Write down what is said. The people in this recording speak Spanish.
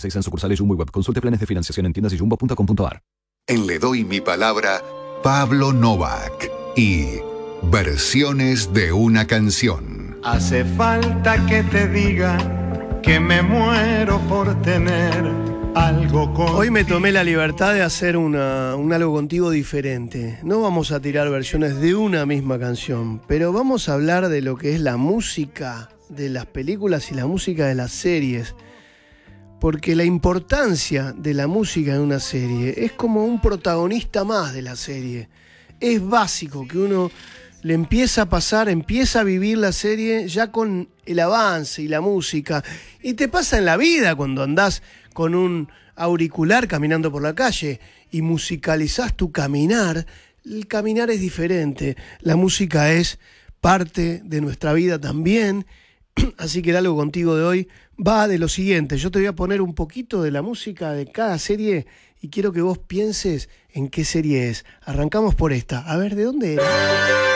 2016 en sucursales Jumbo y Web. Consulte planes de financiación en tiendas y jumbo.com.ar. En Le Doy Mi Palabra, Pablo Novak y Versiones de una canción. Hace falta que te diga que me muero por tener algo contigo. Hoy me tomé la libertad de hacer un algo contigo diferente. No vamos a tirar versiones de una misma canción, pero vamos a hablar de lo que es la música de las películas y la música de las series. Porque la importancia de la música en una serie es como un protagonista más de la serie. Es básico que uno le empieza a pasar, empieza a vivir la serie ya con el avance y la música. Y te pasa en la vida cuando andás con un auricular caminando por la calle y musicalizás tu caminar. El caminar es diferente. La música es parte de nuestra vida también. Así que el algo contigo de hoy va de lo siguiente. Yo te voy a poner un poquito de la música de cada serie y quiero que vos pienses en qué serie es. Arrancamos por esta. A ver, ¿de dónde era?